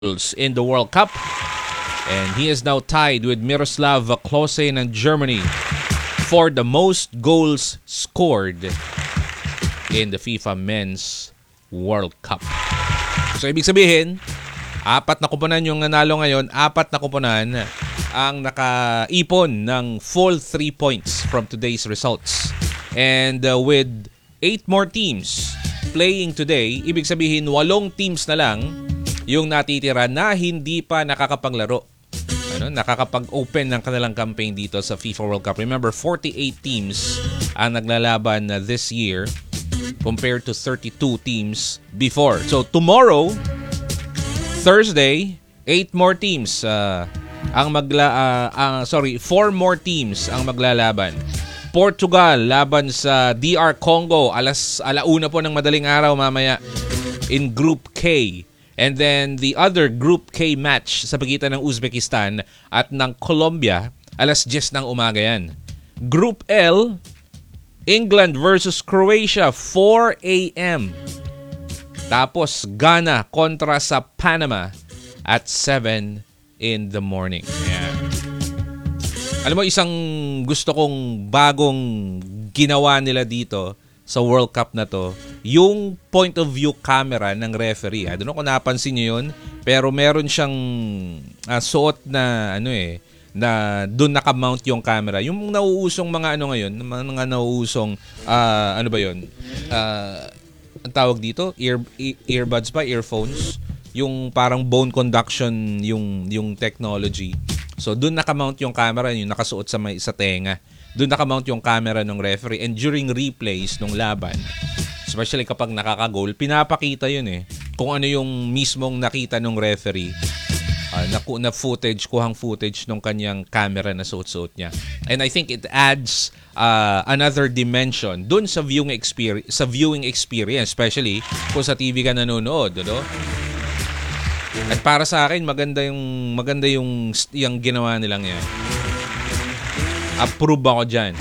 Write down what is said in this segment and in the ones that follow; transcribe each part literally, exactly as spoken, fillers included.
goals in the World Cup. And he is now tied with Miroslav Klose ng Germany for the most goals scored in the FIFA Men's World Cup. So, ibig sabihin, apat na kuponan yung nanalo ngayon, apat na kuponan ang nakaipon ng full three points from today's results. And uh, with eight more teams playing today, ibig sabihin, walong teams na lang yung natitira na hindi pa nakakapaglaro. Ano, nakakapag-open ng kanilang campaign dito sa FIFA World Cup. Remember, forty-eight teams ang naglalaban uh, this year compared to thirty-two teams before. So, tomorrow, Thursday, eight more teams uh, ang magla uh, uh, sorry, four more teams ang maglalaban. Portugal laban sa D R Congo alas alauna po ng madaling araw mamaya in Group K. And then the other Group K match sa pagitan ng Uzbekistan at ng Colombia alas diyes ng umaga yan. Group L, England versus Croatia four a.m. Tapos Ghana kontra sa Panama at seven in the morning. Ayan. Alam mo, isang gusto kong bagong ginawa nila dito sa World Cup na to, yung point of view camera ng referee. I don't know kung napansin niyo yun, pero meron siyang uh, suot na ano eh, na doon naka-mount yung camera. Yung nauusong mga ano ngayon, mga nauusong uh, ano ba yun? Uh, ang tawag dito, ear e- earbuds ba, earphones, yung parang bone conduction yung yung technology. So doon naka-mount yung camera, yung nakasuot sa may sa tenga. Doon naka-mount yung camera ng referee, and during replays ng laban, especially kapag nakaka-goal, pinapakita yun eh kung ano yung mismong nakita ng referee. Uh, na, na footage, kuhang footage ng kanyang camera na suot-suot niya. And I think it adds uh, another dimension dun sa viewing experience, sa viewing experience, especially kung sa T V ka nanonood, no? At para sa akin, maganda yung maganda yung yung ginawa nilang yan. Approve ako diyan.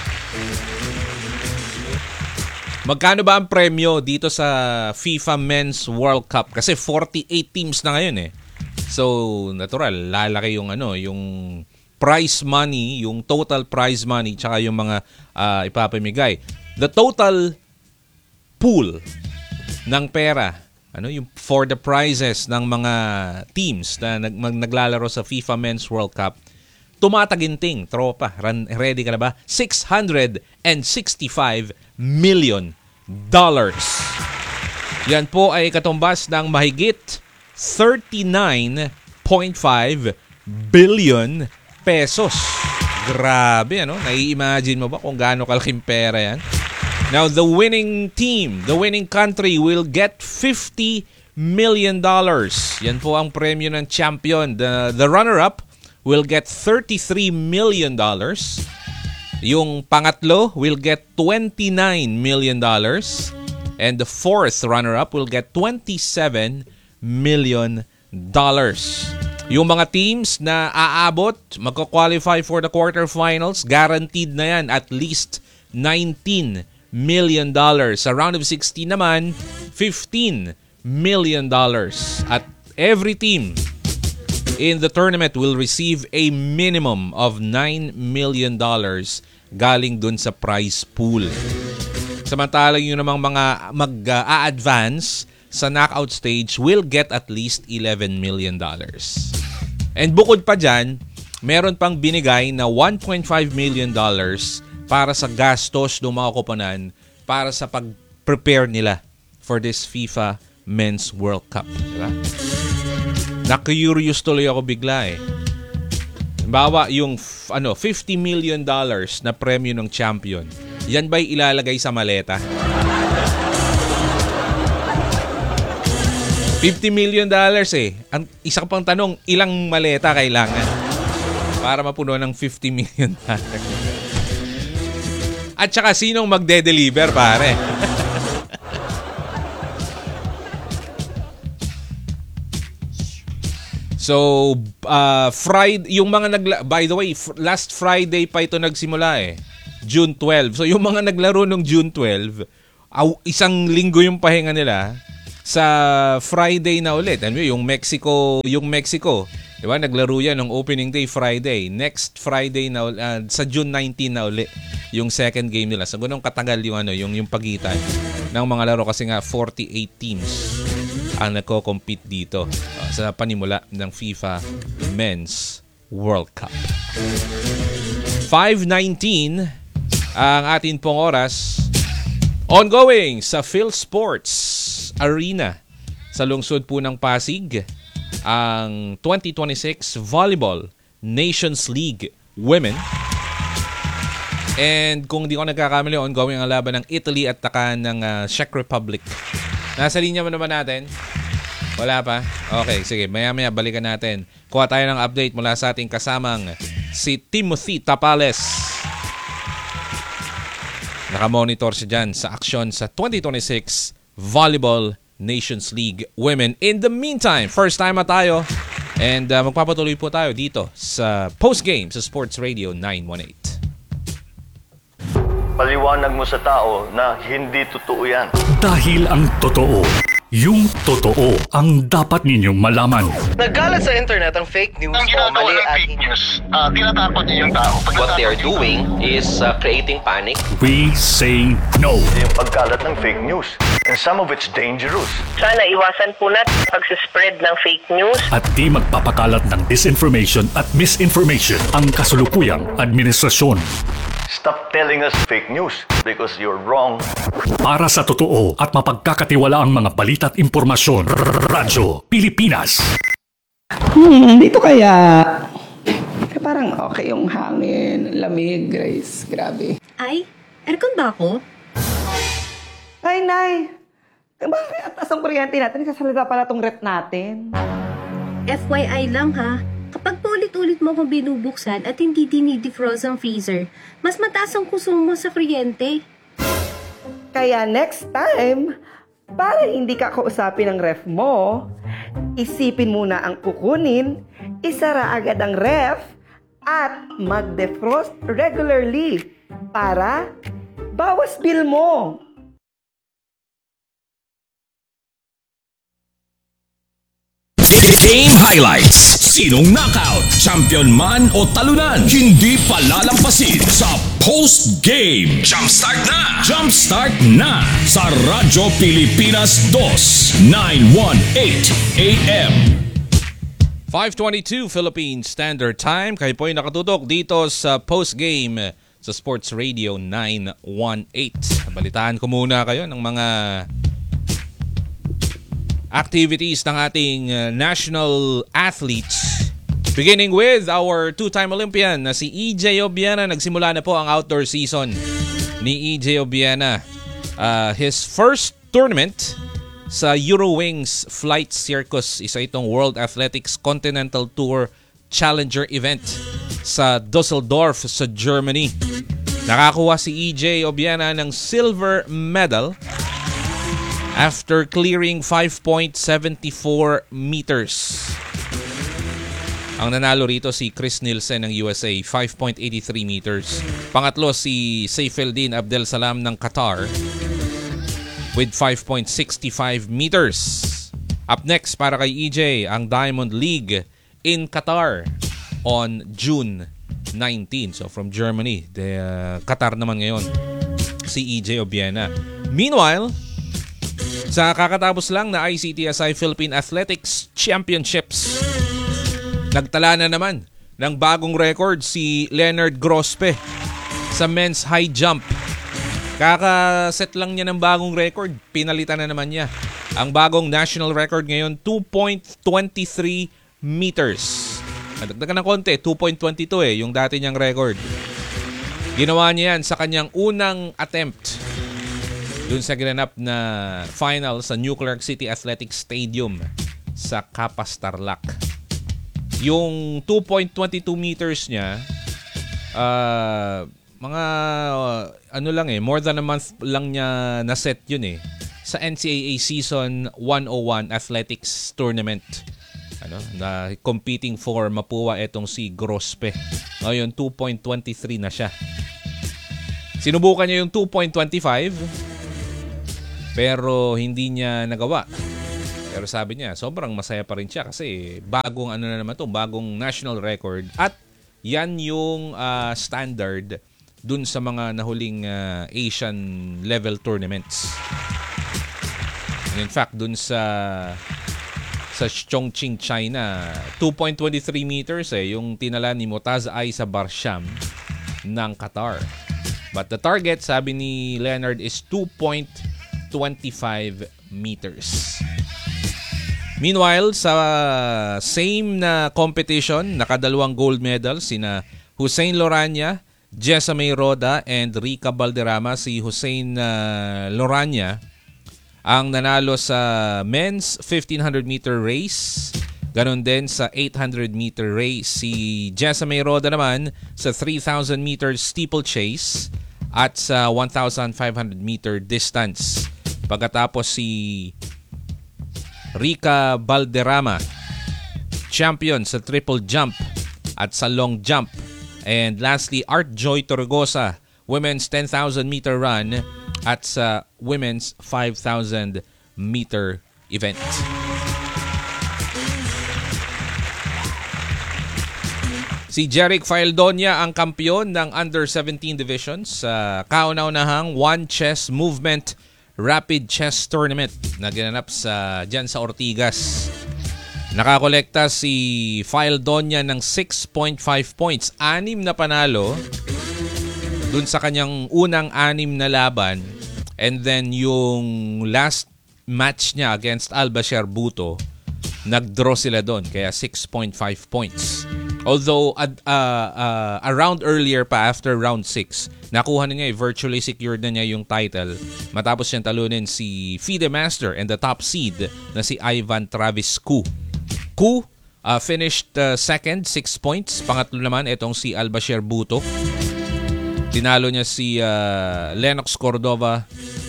Magkano ba ang premyo dito sa FIFA Men's World Cup? Kasi forty-eight teams na ngayon eh. So, natural, lalaki yung ano, yung prize money, yung total prize money, tsaka yung mga uh, ipapamigay. The total pool ng pera, ano, yung for the prizes ng mga teams na nag, mag, naglalaro sa FIFA Men's World Cup, tumataginting, tropa, run, ready ka na ba? six hundred sixty-five million dollars. Yan po ay katumbas ng mahigit thirty-nine point five billion pesos. Grabe, ano? Nai-imagine mo ba kung gaano kalaking pera yan? Now, the winning team, the winning country will get fifty million dollars. Yan po ang premyo ng champion. The, the runner-up will get thirty-three million dollars. Yung pangatlo will get twenty-nine million dollars. And the fourth runner-up will get twenty-seven million dollars. Yung mga teams na aabot, magko-qualify for the quarterfinals, guaranteed na yan at least nineteen million dollars. Sa round of sixteen naman, fifteen million dollars. At every team in the tournament will receive a minimum of nine million dollars galing dun sa prize pool. Samantalang yun namang mga mag-a-advance sa knockout stage will get at least eleven million dollars. And bukod pa dyan, meron pang binigay na one point five million dollars para sa gastos ng mga koponan para sa pag-prepare nila for this FIFA Men's World Cup. Diba? Na-curious tuloy ako bigla eh. Bawa yung ano, fifty million dollars na premyo ng champion. Yan ba'y ilalagay sa maleta? fifty million dollars eh. Ang isa pang tanong, ilang maleta kailangan para mapuno ng fifty million dollars? At saka sinong magde-deliver, pare? So, uh, Friday, yung mga nagla... By the way, f- last Friday pa ito nagsimula eh. June twelfth. So, yung mga naglaro nung June twelfth, aw, isang linggo yung pahinga nila. sa Friday na ulit. Ano yung Mexico, yung Mexico, 'di ba? Naglaro yan ng opening day Friday. Next Friday na uh, sa June nineteenth na ulit yung second game nila. Sa ganung katagal yung ano, yung yung pagitan ng mga laro kasi nga forty-eight teams ang nagko-compete dito uh, sa panimula ng FIFA Men's World Cup. five nineteen ang atin pong oras. Ongoing sa PhilSports Arena sa lungsod po ng Pasig ang twenty twenty-six Volleyball Nations League Women. And kung di ko nagkakamali, ongoing ang laban ng Italy at taka ng uh, Czech Republic. Nasa linya mo naman natin? Wala pa? Okay, sige. Maya-maya balikan natin. Kuha tayo ng update mula sa ating kasamang si Timothy Tapales. Nakamonitor siya dyan sa aksyon sa twenty twenty-six Volleyball Nations League Women. In the meantime, first time na tayo and uh, magpapatuloy po tayo dito sa postgame sa Sports Radio nine one eight. Paliwanag mo sa tao na hindi totoo yan. Dahil ang totoo, yung totoo ang dapat ninyong malaman. Nagkalat sa internet ang fake news Ang o ginagawa mali ng at fake news, uh, tinatakot niyo yung tao. Pag What they are natakot yung doing is uh, creating panic. We say no. Yung pagkalat ng fake news. And some of it's dangerous. Sana iwasan po natin pag-spread ng fake news. At di magpapakalat ng disinformation at misinformation ang kasulukuyang administrasyon. Stop telling us fake news because you're wrong. Para sa totoo at mapagkakatiwalaang mga balita at impormasyon, Radyo Pilipinas. Hmm, dito kaya. Eh, parang okay yung hangin, lamig, Grace. Grabe. Ay, aircon ba ako? Ay, Nay. Bakit atas ang kuryente natin? Kasalga pala tong rep natin. F Y I lang ha. Kapag paulit-ulit mo akong binubuksan at hindi dinidefrost ang freezer, mas mataas ang konsumo sa kuryente. Kaya next time, para hindi ka kausapin ng ref mo, isipin muna ang kukunin, isara agad ang ref, at mag-defrost regularly para bawas bill mo. Game highlights. Sinong knockout, champion man o talunan, hindi palalampasin sa post-game. Jumpstart na! Jumpstart na sa Radyo Pilipinas two, nine eighteen A M. five twenty-two Philippine Standard Time. Kayo po ay nakatutok dito sa post-game sa Sports Radio nine one eight. Balitaan ko muna kayo ng mga activities ng ating uh, national athletes. Beginning with our two-time Olympian na si E J Obiena. Nagsimula na po ang outdoor season ni E J Obiena. Uh, his first tournament sa Eurowings Flight Circus. Isa itong World Athletics Continental Tour Challenger event sa Dusseldorf sa Germany. Nakakuha si E J Obiena ng silver medal after clearing five point seven four meters. Ang nanalo rito si Chris Nielsen ng U S A, five point eight three meters. Pangatlo si Saifeldin Abdelsalam ng Qatar with five point six five meters. Up next para kay E J, ang Diamond League in Qatar on June nineteenth. So from Germany, the uh, Qatar naman ngayon si E J Obiena. Meanwhile, sa kakatapos lang na I C T S I Philippine Athletics Championships, nagtala na naman ng bagong record si Leonard Grospe sa men's high jump. Kakaset lang niya ng bagong record, pinalitan na naman niya. Ang bagong national record ngayon, two point two three meters. Nadagdagan ng konti, two point two two eh, yung dati niyang record. Ginawa niya yan sa kanyang unang attempt dun sa ginanap na final sa New Clark City Athletic Stadium sa Capas, Tarlac. Yung two point two two meters niya, uh, mga uh, ano lang eh, more than a month lang niya na-set yun eh. Sa N C A A Season one oh one Athletics Tournament. Ano, na competing for Mapua etong si Grospe. Ngayon, two point two three na siya. Sinubukan niya yung two point two five pero hindi niya nagawa. Pero sabi niya, sobrang masaya pa rin siya kasi bagong ano na naman to, bagong national record at yan yung uh, standard dun sa mga nahuling uh, Asian level tournaments. And in fact, dun sa sa Chongqing, China, two point two three meters eh, yung tinala ni Motaz Aisa Barsham ng Qatar. But the target, sabi ni Leonard, is two point two five meters. Meanwhile, sa same na competition, nakadalawang gold medals sina Hussein Lorania, Jessamay Roda, and Rica Balderrama. Si Hussein uh, Lorania ang nanalo sa men's fifteen hundred meter race. Ganon din sa eight hundred meter race. Si Jessamay Roda naman sa three thousand meter steeplechase at sa one thousand five hundred meter distance. Pagkatapos si Rica Balderrama, champion sa triple jump at sa long jump. And lastly, Art Joy Torregosa, women's ten thousand meter run at sa women's five thousand meter event. Si Jeric Faeldonia ang kampiyon ng under seventeen divisions sa kauna-unahang one chess movement rapid chess tournament na ginanap sa dyan sa Ortigas. Nakakolekta si Faeldonia ng six point five points, anim na panalo dun sa kanyang unang anim na laban, and then yung last match niya against Albasher Buto, nag-draw sila doon, kaya six point five points. Although uh, uh, uh, a round earlier pa, after round six, nakuha na niya, virtually secured na niya yung title matapos siyang talunin si FIDE Master and the top seed na si Ivan Travis Ku. Ku uh, finished uh, second, six points. Pangatlo naman itong si Albasher Buto. Tinalo niya si uh, Lennox Cordova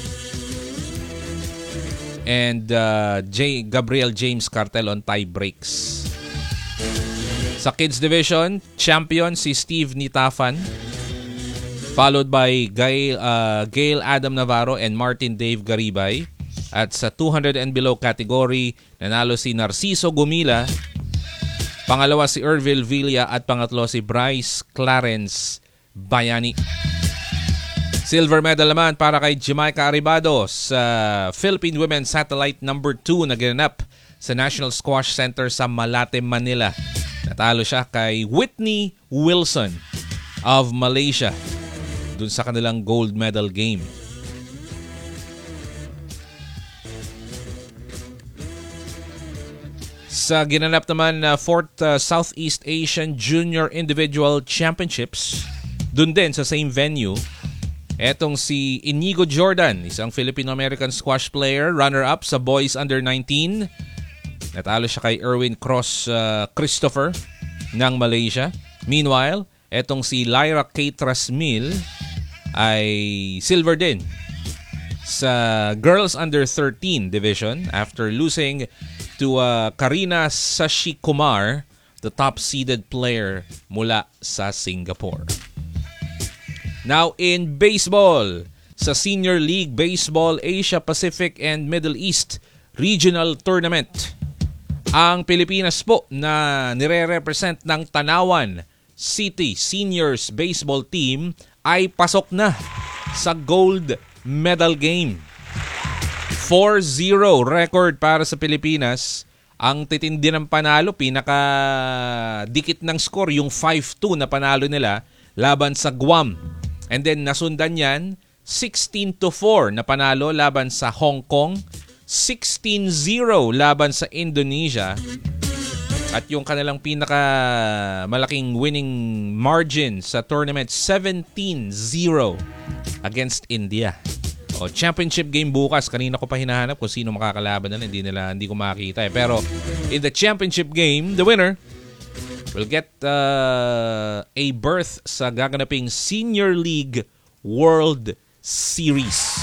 and uh, J- Gabriel James Cartel on tie breaks. Sa kids division, champion si Steve Nitafan, followed by Gail, uh, Gail Adam Navarro and Martin Dave Garibay. At sa two hundred and below category, nanalo si Narciso Gumila, pangalawa si Ervil Villa at pangatlo si Bryce Clarence Bayani. Silver medal naman para kay Jamaica Arribado sa Philippine Women's Satellite number two na ginanap sa National Squash Center sa Malate, Manila. Natalo siya kay Whitney Wilson of Malaysia dun sa kanilang gold medal game. Sa ginanap naman na fourth uh, Southeast Asian Junior Individual Championships, dun din sa same venue, etong si Inigo Jordan, isang Filipino-American squash player, runner-up sa boys under nineteen. Natalo siya kay Erwin Cross uh, Christopher ng Malaysia. Meanwhile, etong si Lyra Kate Rasmil ay silver din sa girls under thirteen division after losing to uh, Karina Sashikumar, the top-seeded player mula sa Singapore. Now in baseball, sa Senior League Baseball Asia Pacific and Middle East Regional Tournament, ang Pilipinas po na nire-represent ng Tanawan City Seniors Baseball Team ay pasok na sa gold medal game. four zero record para sa Pilipinas. Ang titindi ng panalo, pinaka-dikit ng score, yung five two na panalo nila laban sa Guam. And then nasundan yan, sixteen to four na panalo laban sa Hong Kong, sixteen zero laban sa Indonesia, at yung kanilang pinaka malaking winning margin sa tournament, seventeen zero against India. O, championship game bukas. Kanina ko pa hinahanap kung sino makakalaban na, hindi nila, hindi ko makita eh. Pero in the championship game, the winner will get uh, a berth sa gaganaping Senior League World Series.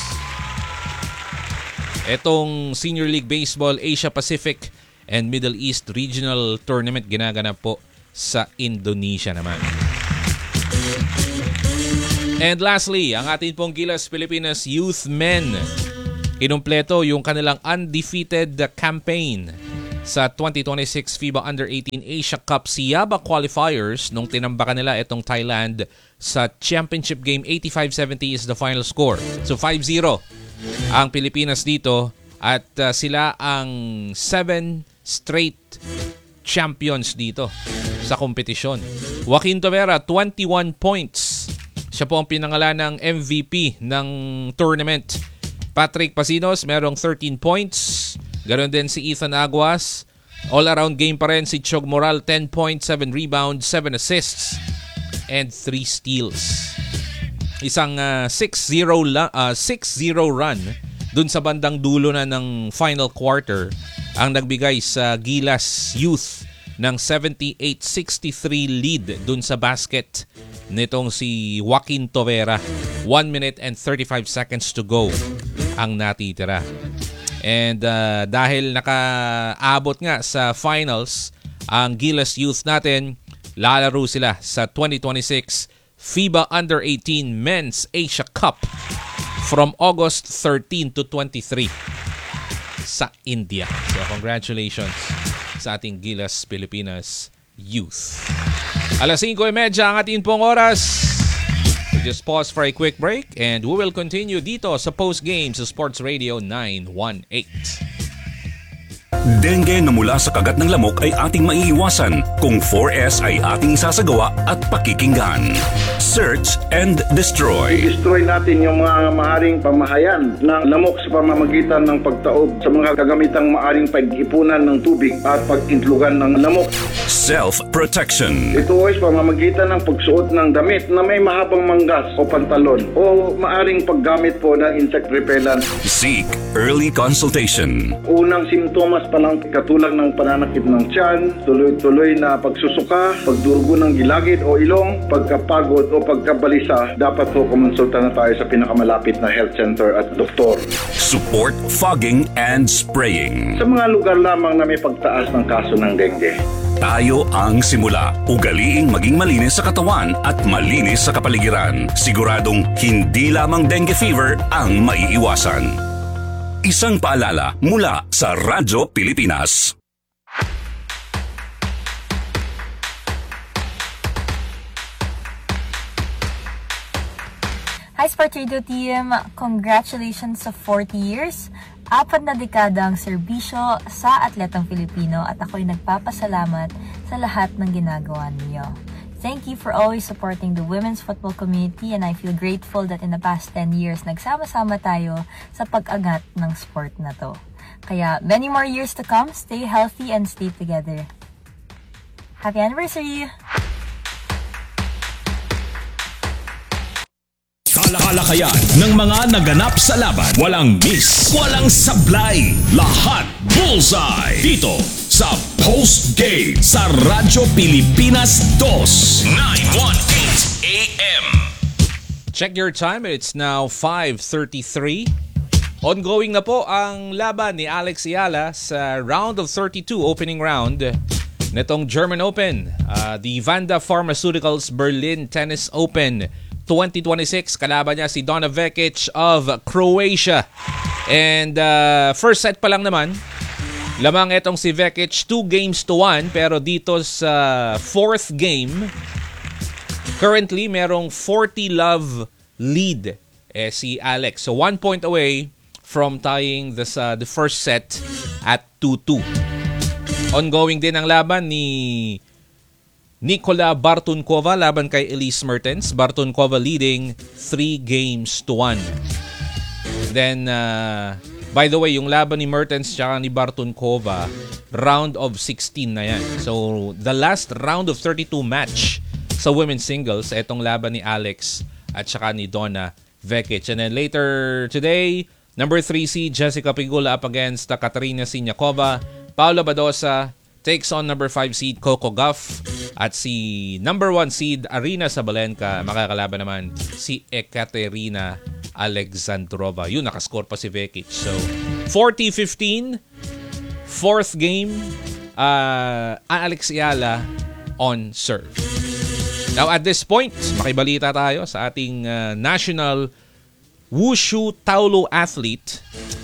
Etong Senior League Baseball Asia Pacific and Middle East Regional Tournament ginaganap po sa Indonesia naman. And lastly, ang ating pong Gilas Pilipinas Youth Men kinumpleto yung kanilang undefeated campaign sa twenty twenty-six FIBA Under eighteen Asia Cup Siaba qualifiers nung tinambakan nila itong Thailand sa championship game. Eighty-five seventy is the final score. So five zero ang Pilipinas dito at uh, sila ang seven straight champions dito sa kompetisyon. Joaquin Tovera, twenty-one points. Siya po ang pinangalan ng M V P ng tournament. Patrick Pasinos, merong thirteen points. Ganon din si Ethan Aguas. All-around game pa rin si Chog Moral, ten points, seven rebounds, seven assists, and three steals. Isang uh, six zero la- uh, six zero run dun sa bandang dulo na ng final quarter ang nagbigay sa Gilas Youth ng seventy-eight sixty-three lead dun sa basket nitong si Joaquin Tovera. one minute and thirty-five seconds to go ang natitira. And uh, dahil nakaabot nga sa finals ang Gilas Youth natin, lalaro sila sa twenty twenty-six FIBA Under eighteen Men's Asia Cup from August thirteen to twenty-three sa India. So congratulations sa ating Gilas Pilipinas Youth. Alas singko e media ang ating pong oras. We'll just pause for a quick break and we will continue dito sa Post Game sa Sports Radio nine one eight. Dengue na mula sa kagat ng lamok ay ating maiiwasan kung four S ay ating isasagawa at pakikinggan. Search and destroy. Destroy natin yung mga maaring pamahayan ng lamok sa pamamagitan ng pagtaob sa mga kagamitang maaring pag-ipunan ng tubig at pag-intlugan ng lamok. Self-protection. Ito ay pamamagitan ng pagsuot ng damit na may mahabang manggas o pantalon o maaring paggamit po ng insect repellent. Seek early consultation. Unang simptomas pa lang katulad ng pananakit ng tiyan, tuloy-tuloy na pagsusuka, pagdurugo ng gilagid o ilong, pagkapagod o pagkabalisa, dapat po kumonsulta na tayo sa pinakamalapit na health center at doktor. Support fogging and spraying. Sa mga lugar lamang na may pagtaas ng kaso ng dengue. Tayo ang simula. Ugaliing maging malinis sa katawan at malinis sa kapaligiran. Siguradong hindi lamang dengue fever ang maiiwasan. Isang paalala mula sa Radyo Pilipinas. Hi Sports Radio Team! Congratulations sa forty years! Apat na dekada ang serbisyo sa atletang Pilipino at ako'y nagpapasalamat sa lahat ng ginagawa ninyo. Thank you for always supporting the women's football community and I feel grateful that in the past ten years, nagsama-sama tayo sa pag-angat ng sport na to. Kaya many more years to come, stay healthy and stay together. Happy anniversary! Talakayan ng mga naganap sa laban. Walang miss, walang sablay. Lahat bullseye. Dito sa Post Game sa Radyo Pilipinas two, nine one eight A M. Check your time. It's now five thirty-three. Ongoing na po ang laban ni Alex Ayala sa round of thirty-two, opening round nitong German Open. Uh, the Vanda Pharmaceuticals Berlin Tennis Open twenty twenty-six. Kalaban niya si Donna Vekic of Croatia. And uh, first set pa lang naman, lamang itong si Vekic, two games to one. Pero dito sa fourth game, currently merong forty love lead eh, si Alex. So one point away from tying this, uh, the first set at two two. Ongoing din ang laban ni Nikola Bartunkova laban kay Elise Mertens. Bartunkova leading three games to one. Then, uh, by the way, yung laban ni Mertens tsaka ni Bartunkova, round of sixteen na yan. So, the last round of thirty-two match sa women's singles, etong laban ni Alex at tsaka ni Donna Vekic. And then later today, number three seed Jessica Pegula up against uh, Katarina Siniakova. Paula Badosa takes on number five seed Coco Gauff. At si number one seed Arina Sabalenka, makakalaban naman si Ekaterina Alexandrova. Yun, nakascore pa si Vekic. So, forty fifteen, fourth game, uh, Alex Ayala on serve. Now, at this point, makibalita tayo sa ating uh, national Wushu Taolo athlete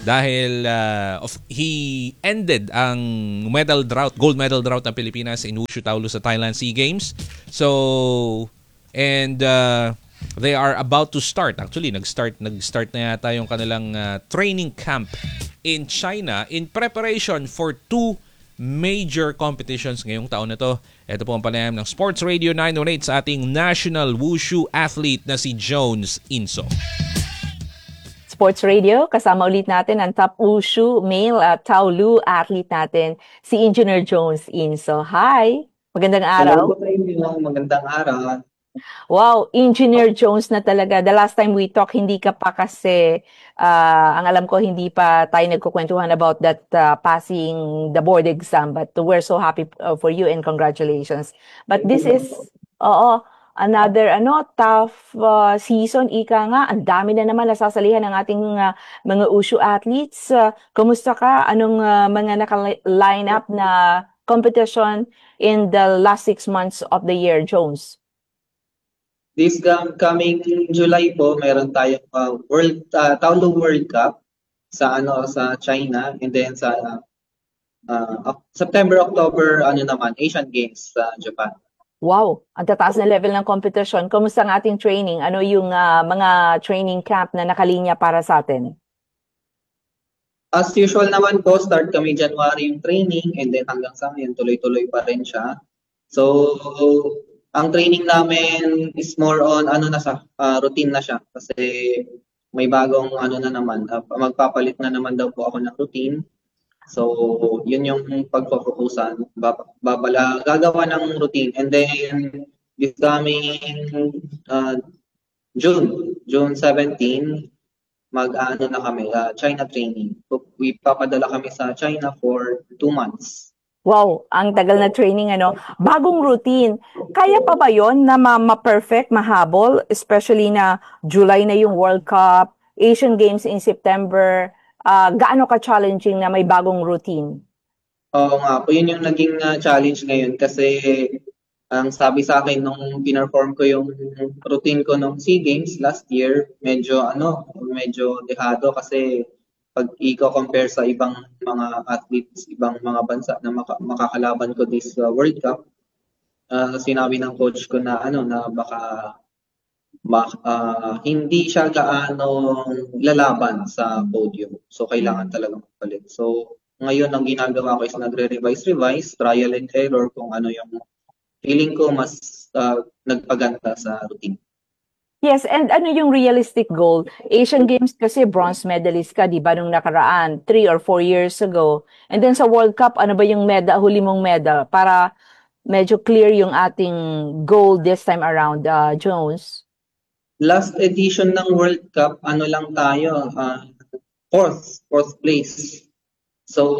dahil uh, of, he ended ang medal drought, gold medal drought ng Pilipinas in Wushu Taolu sa Thailand SEA Games. So, and uh, they are about to start. Actually, nag-start, nag-start na yata yung kanilang uh, training camp in China in preparation for two major competitions ngayong taon na to. Ito po ang panayam ng Sports Radio nine one eight sa ating national wushu athlete na si Jones Inso. Sports Radio, kasama ulit natin ang top wushu male at Taolu athlete natin, si Engineer Jones Inso. Hi! Magandang araw. Hello, hello. Magandang araw. Wow, Engineer Jones na talaga. The last time we talked, hindi ka pa kasi, uh, ang alam ko, hindi pa tayo nagkukwentuhan about that uh, passing the board exam. But we're so happy uh, for you and congratulations. But this is, oo, another ano tough uh, season, ika nga. Ang dami na naman nasasalihan ng ating uh, mga wushu athletes. Uh, kumusta ka? Anong uh, mga naka-line up na competition in the last six months of the year, Jones? This um, coming July po, meron tayong uh, World uh, Taolu World Cup sa ano sa China, and then sa uh, uh, September October ano naman Asian Games sa Japan. Wow, ang tataas na level ng competition. Kumusta ang ating training? Ano yung uh, mga training camp na nakalinya para sa atin? As usual naman po, start kami January yung training, and then hanggang sa ngayon tuloy-tuloy pa rin siya. So ang training namin is more on ano na sa uh, routine na siya, kasi may bagong ano na naman, uh, magpapalit na naman daw po ako ng routine. So yun yung pagfocusan, babala gagawa ng routine, and then this coming uh, June June seventeen mag-ano na kami uh, China training. So, we papadala kami sa China for two months. Wow, ang tagal na training, ano. Bagong routine. Kaya pa ba yon na ma-perfect, mahabol? Especially na July na yung World Cup, Asian Games in September. Uh, gaano ka-challenging na may bagong routine? Oo nga po, yun yung naging uh, challenge ngayon, kasi ang sabi sa akin nung pinerform ko yung routine ko nung SEA Games last year, medyo ano, medyo dehado, kasi pag i-compare sa ibang mga athletes, ibang mga bansa na maka- makakalaban ko this uh, World Cup, uh, sinabi ng coach ko na ano na baka bak, uh, hindi siya gaano lalaban sa podium. So kailangan talaga magpalit. So ngayon ang ginagawa ko is nagre-revise-revise, trial and error kung ano yung feeling ko mas uh, nagpaganda sa routine. Yes, and ano yung realistic goal? Asian Games kasi bronze medalist ka, di ba, nung nakaraan, three or four years ago. And then sa World Cup, ano ba yung medal, huli mong medal? Para medyo clear yung ating goal this time around, uh, Jones. Last edition ng World Cup, ano lang tayo, uh, fourth, fourth place. So,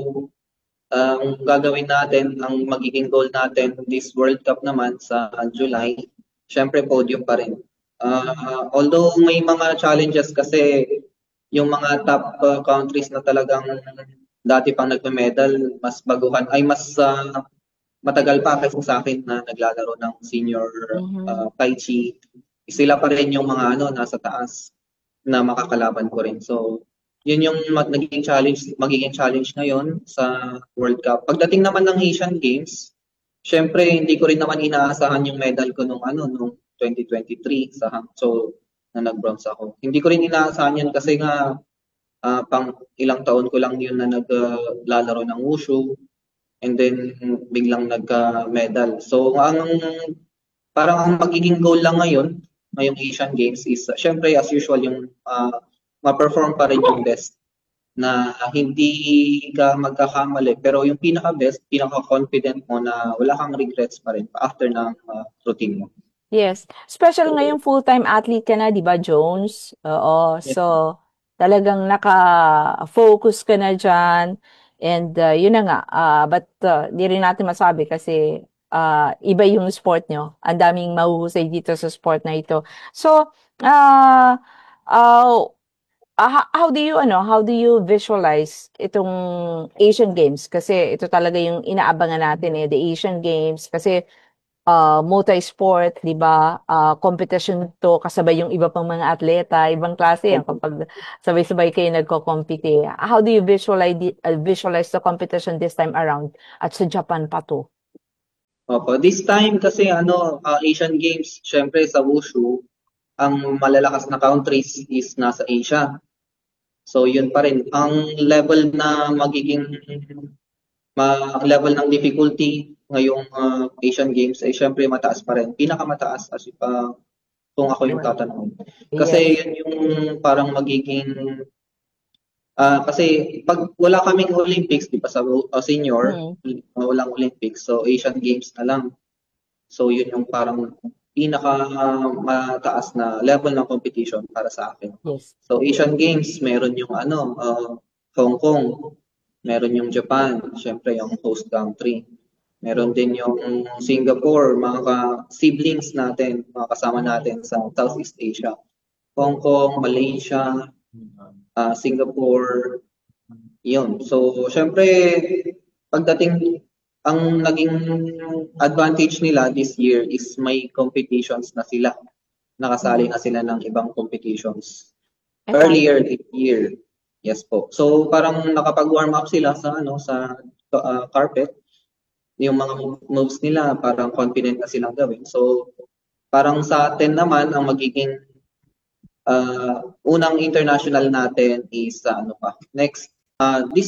ang um, gagawin natin, ang magiging goal natin this World Cup naman sa July, syempre podium pa rin. Uh, although may mga challenges kasi yung mga top uh, countries na talagang dati pang nagme-medal, mas baguhan, ay mas uh, matagal pa kasi sa akin na naglalaro ng senior uh, Tai Chi. Sila pa rin yung mga ano nasa taas na makakalaban ko rin. So, yun yung mag- naging challenge, magiging challenge ngayon sa World Cup. Pagdating naman ng Asian Games, syempre hindi ko rin naman inaasahan yung medal ko nung ano nung twenty twenty-three sa Hangzhou na nag-bronze ako. Hindi ko rin inaasahan yun kasi nga uh, pang ilang taon ko lang yun na naglalaro uh, ng wushu, and then biglang nagka-medal. So ang parang ang magiging goal lang ngayon, ngayong Asian Games is uh, syempre as usual yung uh, ma-perform pa rin yung best, na hindi ka magkakamali, pero yung pinaka-best, pinaka-confident mo na wala kang regrets pa rin after ng uh, routine mo. Yes. Special ngayong full-time athlete ka na, di ba, Jones? Oo. Yes. So, talagang naka-focus ka na dyan. And uh, yun na nga. Uh, but uh, di rin natin masabi kasi uh, iba yung sport nyo. Ang daming mahuhusay dito sa sport na ito. So, uh, uh, Uh, how, how do you ano how do you visualize itong Asian Games, kasi ito talaga yung inaabangan natin, eh, the Asian Games, kasi uh, multi-sport, di ba? Uh, competition to kasabay yung iba pang mga atleta, ibang klase yan kapag sabay-sabay kayo nagko-compete. How do you visualize, the- uh, visualize the competition this time around? At sa Japan pa to. Opo, this time kasi ano, ah, Asian Games, syempre sa Wushu, ang malalakas na countries is nasa Asia. So yun pa rin. Ang level na magiging ma level ng difficulty ngayong ah, Asian Games ay syempre mataas pa rin. Pinakamataas as pa kung ako yung tatanungin. Kasi yun yung parang magiging ah kasi pag wala kaming Olympics, di ba sa uh, senior, uh, walang Olympics. So Asian Games na lang. So yun yung parang pinaka mataas na level ng competition para sa akin. Yes. So Asian Games, meron yung ano, uh, Hong Kong, meron yung Japan, syempre yung host country. Meron din yung Singapore, mga ka- siblings natin, mga kasama natin sa Southeast Asia. Hong Kong, Malaysia, uh, Singapore, yun. So syempre, pagdating, ang naging advantage nila this year is may competitions na sila. Nakasali na sila ng ibang competitions. Earlier this year. Yes po. So parang nakapag-warm up sila sa ano sa uh, carpet. Yung mga moves nila parang confident na silang gawin. So parang sa atin naman ang magiging uh, unang international natin is uh, ano pa next uh, this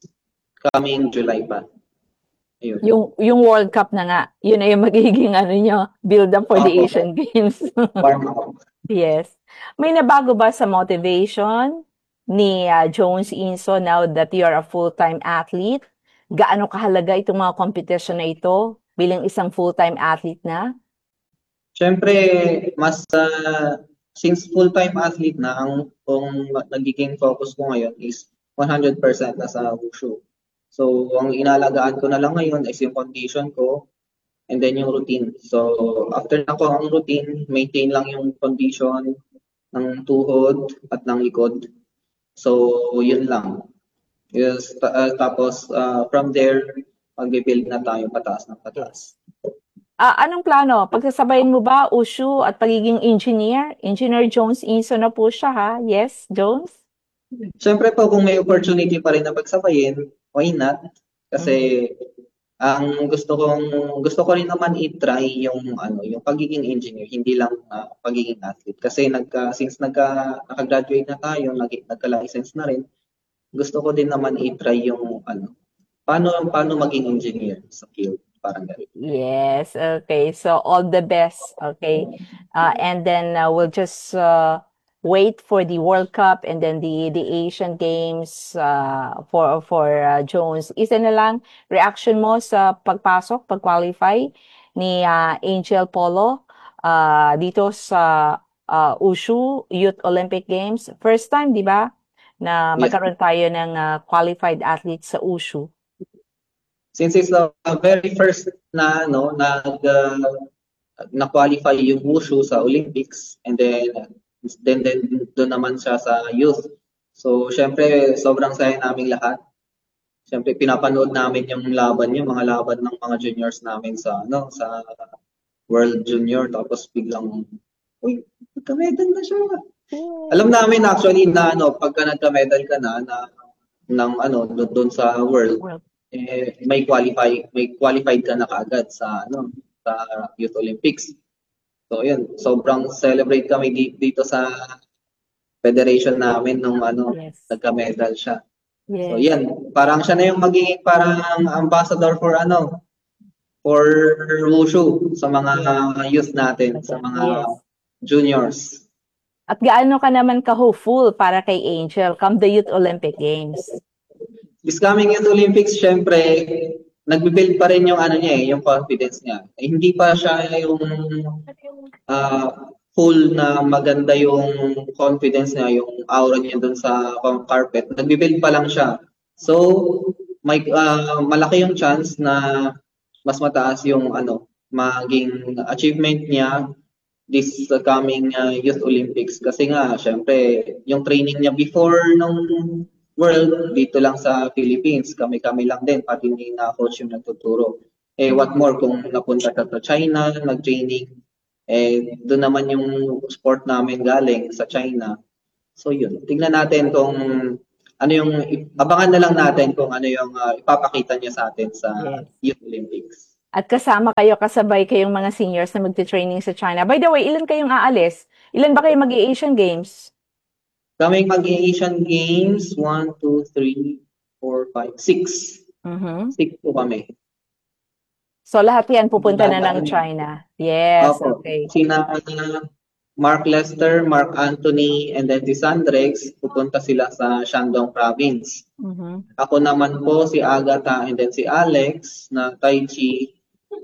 coming July pa. Ayun. Yung yung World Cup na nga, yun na yung magiging ano nyo, build up for the Asian Games. Warm up. Yes. May nabago ba sa motivation ni uh, Jones Inso now that you are a full-time athlete? Gaano kahalaga itong mga competition na ito bilang isang full-time athlete na? Siyempre, mas uh, since full-time athlete na, ang kung nagiging focus ko ngayon is one hundred percent na sa wushu. So, ang inalagaan ko na lang ngayon is yung condition ko and then yung routine. So, after na ko ang routine, maintain lang yung condition ng tuhod at ng likod. So, yun lang. Yes, ta- uh, tapos, uh, from there, mag-build na tayo pataas ng pataas. Ah, anong plano? Pagsasabayin mo ba Wushu at pagiging engineer? Engineer Jones Inso na po siya ha? Yes, Jones? Siyempre po, kung may opportunity pa rin na pagsabayin, why not? Kasi ang gusto kong gusto ko rin naman i-try yung ano, yung pagiging engineer, hindi lang uh, pagiging athlete. Kasi nagka since nagka naka-graduate na tayo, nag nagka-license na rin, gusto ko din naman i-try yung ano, paano paano maging engineer sa field, parang ganun. Yes, okay. So all the best, okay? Uh, and then uh, we'll just uh, wait for the World Cup and then the the Asian Games uh, for for uh, Jones. Isa na lang reaction mo sa pagpasok, pag-qualify ni uh, Angel Polo uh, dito sa uh, Wushu Youth Olympic Games. First time, di ba, na magkaroon tayo ng uh, qualified athletes sa Wushu. Since it's the very first na no nag uh, na-qualify yung Wushu sa Olympics and then then then doon naman siya sa youth. So syempre sobrang saya naming lahat. Syempre pinapanood namin yung laban niya, mga laban ng mga juniors namin sa ano sa World Junior, tapos biglang uy, nagka-medal na siya. Alam namin actually na ano pagka nagka-medal ka na, na ng ano doon sa World, eh, may qualify may qualified ka na kaagad sa ano sa Youth Olympics. So yun, sobrang celebrate kami dito sa federation namin nung ano, yes. Nagka-medal siya. Yes. So yan, parang siya na yung magiging parang ambassador for ano, for Wushu sa mga youth natin, sa mga yes. Juniors. At gaano ka naman ka-hopeful para kay Angel come the Youth Olympic Games? This coming Youth Olympics, syempre, nagbe-build pa rin yung ano niya eh, yung confidence niya. Eh, hindi pa siya yung uh, full na maganda yung confidence niya, yung aura niya dun sa carpet. Nagbe-build pa lang siya. So, may uh, malaki yung chance na mas mataas yung ano, maging achievement niya this uh, coming uh, Youth Olympics. Kasi nga, syempre, yung training niya before nung World, dito lang sa Philippines, kami-kami lang din, pati hindi na coach yung nagtuturo. Eh, what more kung napunta ka sa China, nag-training, eh, doon naman yung sport namin galing sa China. So yun, tingnan natin kung ano yung, abangan na lang natin kung ano yung uh, ipapakita niya sa atin sa yes. Youth Olympics. At kasama kayo, kasabay kayong mga seniors na magte-training sa China. By the way, ilan kayong aalis? Ilan ba kayo mag-Asian Games? Kaming mag-Asian Games, one, two, three, four, five, six. Mm-hmm. Six po kami. So lahat yan pupunta na ng China. Yes, Opo. Okay. Sina Mark Lester, Mark Anthony, and then si Sandrex, pupunta sila sa Shandong Province. Mm-hmm. Ako naman po, si Agatha, and then si Alex na Tai Chi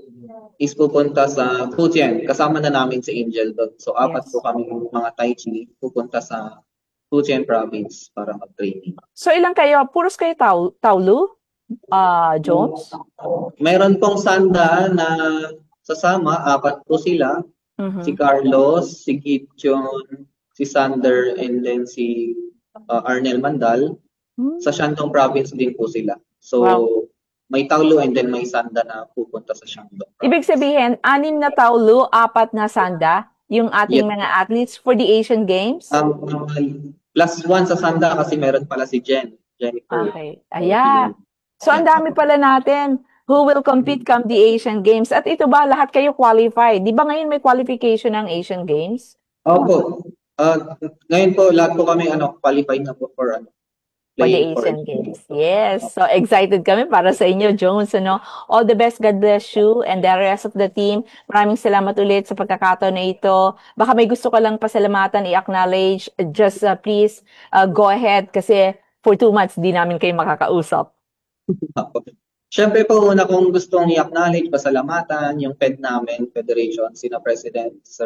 is pupunta sa Fujian. Kasama na namin si Angel doon. So apat yes. po kami mga Tai Chi pupunta sa Fujian Province para mag-training. So ilang kayo? Puros kayo Tau Taulu? Uh, Jones? Meron pong Sanda na sasama, apat po sila. Mm-hmm. Si Carlos, si Kitchon, si Sander, and then si uh, Arnel Mandal. Mm-hmm. Sa Shandong Province din po sila. So, wow. May Taulu and then may Sanda na pupunta sa Shandong Province. Ibig sabihin, anim na Taulu, apat na Sanda, yung ating yes. mga athletes for the Asian Games? Um, plus one sa Sanda kasi meron pala si Jen. Jennifer. Okay. Ayan. So, ang dami pala natin who will compete come the Asian Games. At ito ba, lahat kayo qualified? Di ba ngayon may qualification ng Asian Games? Opo. Uh, ngayon po, lahat po kami ano, qualified na po for ano. For the Asian Games. Yes. So, excited kami para sa inyo, Jones. Ano? All the best. God bless you and the rest of the team. Maraming salamat ulit sa pagkakataon na ito. Baka may gusto ka lang pasalamatan, i-acknowledge. Just uh, please uh, go ahead kasi for two months di namin kayo makakausap. Siyempre po, una kong gustong i-acknowledge, pasalamatan yung F E D namin, Federation, sina President Sir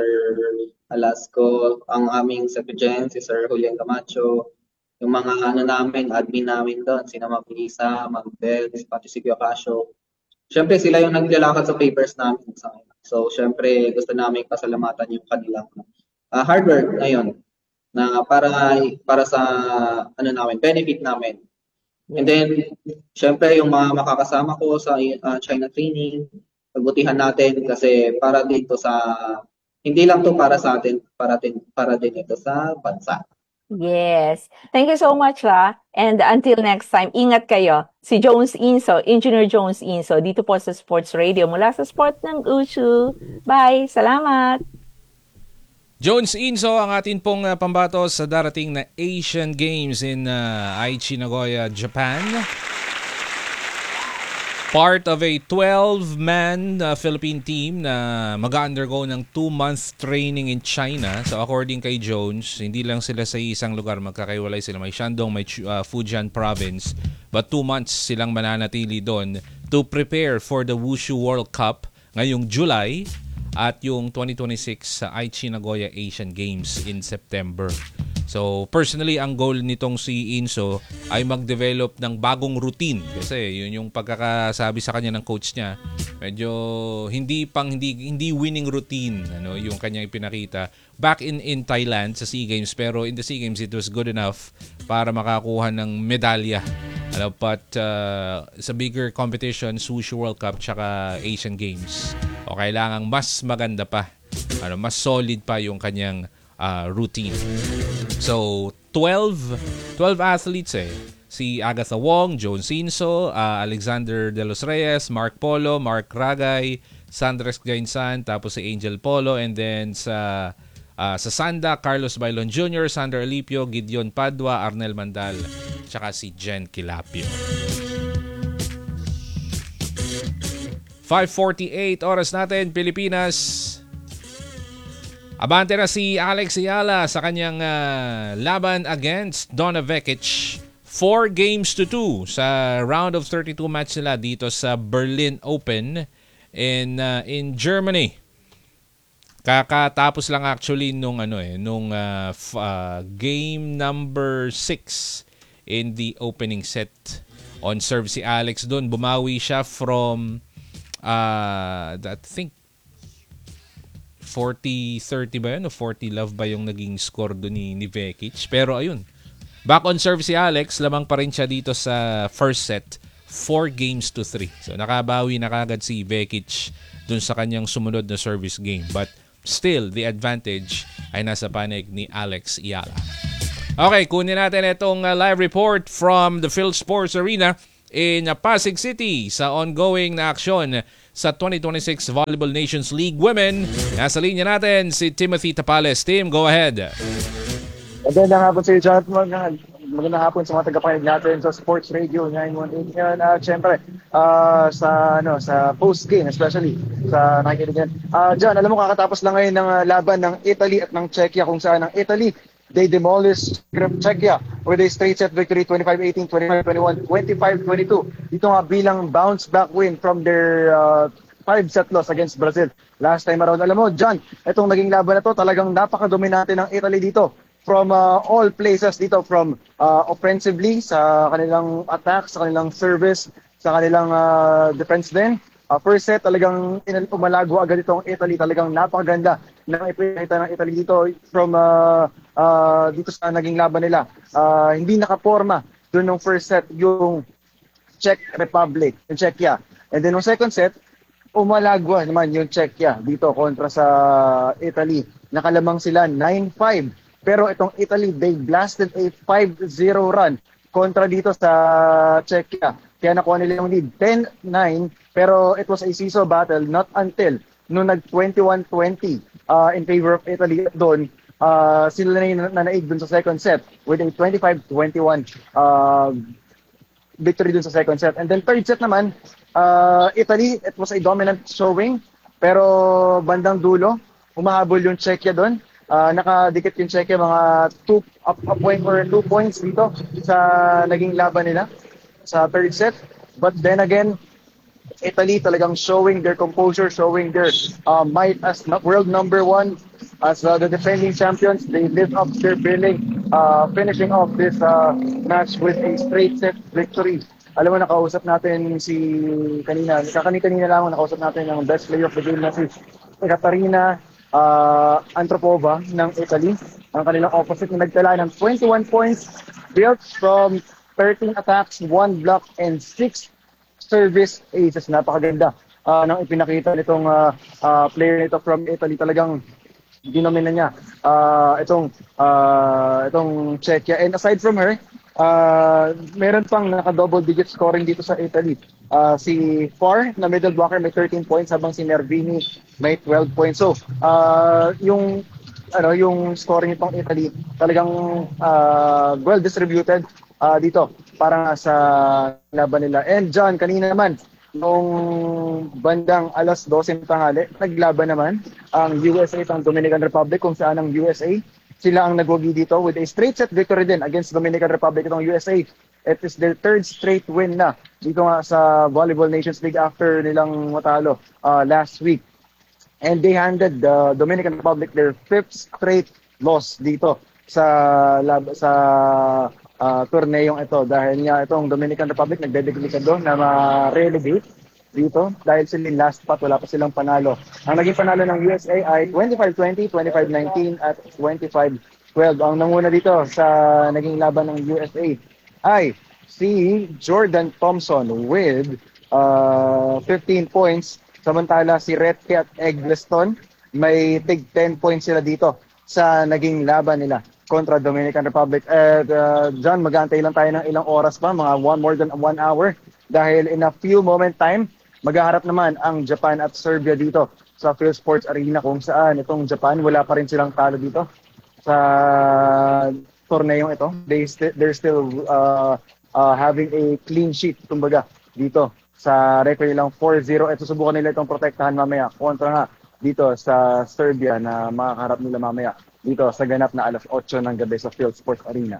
Alasco, ang aming Secretary, si Sir Julian Camacho, yung mga ano namin, admin namin doon, sina Ma'am Lisa, Ma'am Bel, pati si Kuya Casio. Siyempre sila yung naglalakad sa papers namin. So siyempre gusto namin pasalamatan yung kanilang uh, hard work ngayon na para para sa ano namin, benefit namin. And then, syempre, yung mga makakasama ko sa uh, China training, pagbutihan natin kasi para dito sa, hindi lang to para sa atin, para din, para din ito sa bansa. Yes. Thank you so much, La. And until next time, ingat kayo. Si Jones Inso, Engineer Jones Inso, dito po sa Sports Radio mula sa Sport ng Ushu. Bye. Salamat. Jones Inso ang atin pong uh, pambato sa darating na Asian Games in uh, Aichi, Nagoya, Japan. Part of a twelve-man uh, Philippine team na mag-undergo ng two-month training in China. So according kay Jones, hindi lang sila sa isang lugar magkakaiwalay sila. May Shandong, may uh, Fujian Province. But two months silang mananatili doon to prepare for the Wushu World Cup ngayong July. At yung twenty twenty-six sa Aichi, Nagoya Asian Games in September. So, personally, ang goal nitong si Inso ay mag-develop ng bagong routine. Kasi yun yung pagkakasabi sa kanya ng coach niya. Medyo hindi pang hindi hindi winning routine, ano, yung kanyang ipinakita back in in Thailand sa SEA Games. Pero in the SEA Games, it was good enough para makakuha ng medalya. Ano, but uh, sa bigger competitions, Wushu World Cup tsaka Asian Games, o kailangang mas maganda pa, ano, mas solid pa yung kanyang uh, routine. So, twelve, twelve athletes eh. Si Agatha Wong, Jones Inso, uh, Alexander De Los Reyes, Mark Polo, Mark Ragay, Sandrex Gainsan, tapos si Angel Polo, and then sa uh, sa Sanda, Carlos Bailon Junior, Sander Alipio, Gideon Padua, Arnel Mandal, tsaka si Jen Kilapio. five forty-eight oras natin, Pilipinas. Abante na si Alex Ayala sa kanyang uh, laban against Donna Vekic. Four games to two sa round of thirty-two match nila dito sa Berlin Open in uh, in Germany. Kakatapos lang actually nung ano eh nung uh, f- uh, game number six in the opening set. On serve si Alex doon, bumawi siya from uh, I think forty thirty ba yun o forty love ba yung naging score doon ni, ni Vekic. Pero ayun, back on serve si Alex, lamang pa rin siya dito sa first set. four games to three. So nakabawi na kagad si Vekic dun sa kanyang sumunod na service game. But still, the advantage ay nasa panig ni Alex Ayala. Okay, kunin natin itong uh, live report from the PhilSports Arena in uh, Pasig City sa ongoing na aksyon sa twenty twenty-six Volleyball Nations League Women. Nasa linya natin si Timothy Tapales. Tim, go ahead. Magandang hapon sa iyo, Jonathan. Magandang hapon sa mga tagapakinig natin sa Sports Radio nine one eight. Yan, uh, syempre, uh, sa, ano, sa post-game, especially sa nakikinig yan. Uh, John, alam mo, kakatapos lang ngayon ng uh, laban ng Italy at ng Czechia, kung saan ang Italy, they demolished Czechia with a straight set victory, twenty-five eighteen, twenty-five twenty-one, twenty-five twenty-two. Dito nga bilang bounce back win from their uh, five set loss against Brazil last time around. Alam mo, John, itong naging laban na to, talagang napaka-dominante ng Italy dito. From uh, all places dito, from uh, offensively, sa kanilang attack, sa kanilang service, sa kanilang uh, defense din. Uh, first set, talagang umalago agad itong Italy. Talagang napakaganda ng ipinakita ng Italy dito from uh, uh, dito sa naging laban nila. Uh, hindi nakaporma doon ng first set yung Czech Republic, yung Czechia. And then yung second set, umalagwa naman yung Czechia dito kontra sa Italy. Nakalamang sila nine five. Pero itong Italy, they blasted a five zero run kontra dito sa Czechia. Kaya nakuha nila yung lead ten nine, pero it was a seesaw battle not until nung nag twenty-one twenty uh, in favor of Italy. Doon, uh, sila na yung nanaig dun sa second set with a twenty-five twenty-one uh, victory dun sa second set. And then third set naman, uh, Italy, it was a dominant showing, pero bandang dulo, humahabol yung Czechia doon. Uh, nakadikit yung Czechia mga two up a point or two points dito sa naging laban nila sa third set. But then again, Italy talagang showing their composure, showing their uh, might as world number one, as uh, the defending champions. They lived up their billing, uh, finishing off this uh, match with a straight set victory. Alam mo, nakausap natin si kanina, kakani-kanina lang nakausap natin ang best player of the game na si Katarina Uh, Antropova ng Italy, ang kanilang opposite na nagtala ng twenty-one points built from thirteen attacks, one block, and six service aces. Napakaganda uh, ng ipinakita nitong uh, uh, player nito from Italy. Talagang dinomina niya uh, itong, uh, itong Czechia. And aside from her, uh, meron pang naka-double digit scoring dito sa Italy. Uh, si Far na middle blocker may thirteen points, habang si Nervini may twelve points. So, uh, yung ano, yung scoring nitong Italy talagang uh, well distributed uh, dito para sa laban nila. And John, kanina naman nung bandang alas dose ng tanghali, naglaban naman ang U S A at ang Dominican Republic, kung saan ang U S A sila ang nagwagi dito with a straight set victory din against Dominican Republic. Itong U S A, it is their third straight win na dito nga sa Volleyball Nations League after nilang matalo uh, last week. And they handed the Dominican Republic their fifth straight loss dito sa lab, sa uh, torneyong ito. Dahil nga itong Dominican Republic nagdedeklikado na ma-relegate dito dahil sila last spot, wala pa silang panalo. Ang naging panalo ng U S A ay twenty-five twenty, twenty-five nineteen at twenty-five twelve. Ang nanguna dito sa naging laban ng U S A ay si Jordan Thompson with uh, fifteen points. Samantala si Retke at Eggleston may tig ten points sila dito sa naging laban nila kontra Dominican Republic. At uh, John, mag-aantay lang tayo ng ilang oras pa, mga one more than one hour. Dahil in a few moment time, maghaharap naman ang Japan at Serbia dito sa PhilSports Arena, kung saan itong Japan, wala pa rin silang talo dito sa torneyong ito. They st- they're still uh, uh, having a clean sheet, kumbaga, dito sa record nilang four zero. Ito, subukan nila itong protektahan mamaya kontra nga dito sa Serbia na makakaharap nila mamaya dito sa ganap na alas otso ng gabi sa PhilSports Arena.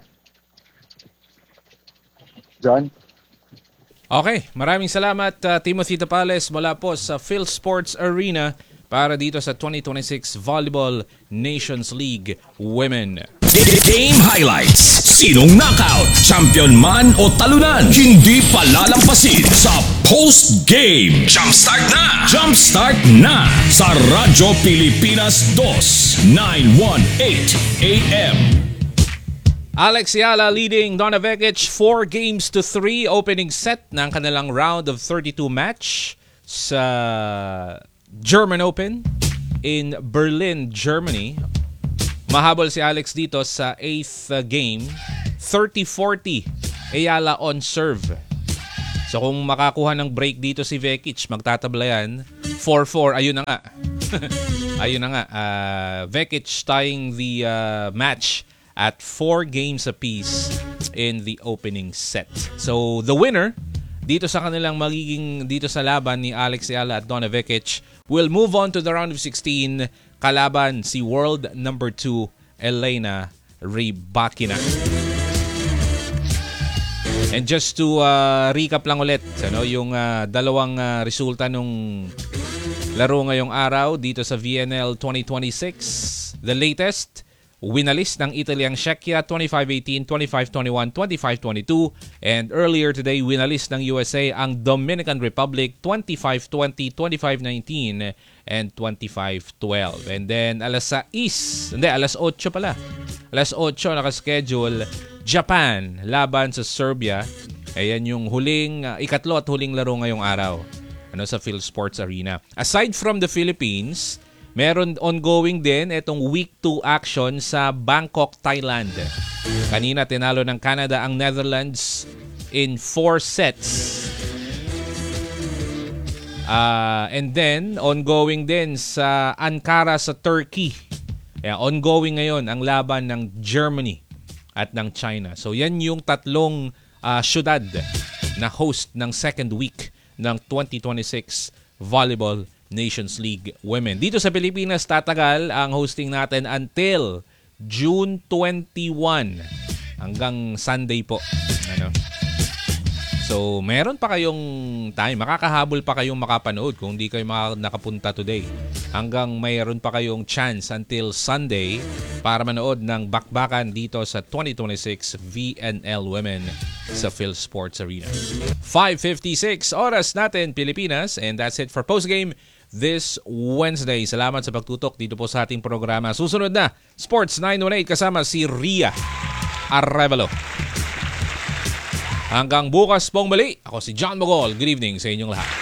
John? Okay, maraming salamat uh, Timothy Tapales mula po sa PhilSports Arena para dito sa twenty twenty-six Volleyball Nations League Women. Game highlights. Sinong knockout, champion man o talunan, hindi palalampasin sa post-game. Jumpstart na! Jumpstart na sa Radyo Pilipinas two, nine one eight A M. Alex Ayala leading Donna Vekic four games to three opening set ng kanilang round of thirty-two match sa German Open in Berlin, Germany. Mahabol si Alex dito sa eighth game. thirty forty Ayala on serve. So kung makakuha ng break dito si Vekic, magtatabla yan. four four, ayun na nga. ayun na nga. Uh, Vekic tying the uh, match at four games apiece in the opening set. So the winner dito sa kanilang magiging dito sa laban ni Alex Ayala at Donna Vekic will move on to the round of sixteen kalaban si world number two Elena Rybakina. And just to uh, recap lang ulit ano, yung uh, dalawang uh, resulta nung laro ngayong araw dito sa V N L twenty twenty-six. The latest, winalis ng Italy ang Czechia twenty-five eighteen, twenty-five twenty-one, twenty-five twenty-two. And earlier today, winalis ng U S A ang Dominican Republic twenty-five twenty, twenty-five nineteen, and twenty-five twelve. And then alas sais, hindi, alas otso pala. Alas otso nakaschedule, Japan laban sa Serbia. Ayan yung huling, uh, ikatlo at huling laro ngayong araw ano, sa PhilSports Arena. Aside from the Philippines, meron ongoing din itong week two action sa Bangkok, Thailand. Kanina tinalo ng Canada ang Netherlands in four sets. Uh, and then, ongoing din sa Ankara sa Turkey. Kaya ongoing ngayon ang laban ng Germany at ng China. So yan yung tatlong uh, syudad na host ng second week ng twenty twenty-six Volleyball Nations League Women. Dito sa Pilipinas, tatagal ang hosting natin until June twenty-first hanggang Sunday po. Ano? So, meron pa kayong time. Makakahabol pa kayong makapanood kung di kayo nakapunta today. Hanggang mayroon pa kayong chance until Sunday para manood ng bakbakan dito sa twenty twenty-six V N L Women sa PhilSports Arena. five fifty-six oras natin, Pilipinas. And that's it for postgame this Wednesday. Salamat sa pagtutok dito po sa ating programa. Susunod na, Sports nine one eight kasama si Ria Arevalo. Hanggang bukas pong muli, ako si John Mogol. Good evening sa inyong lahat.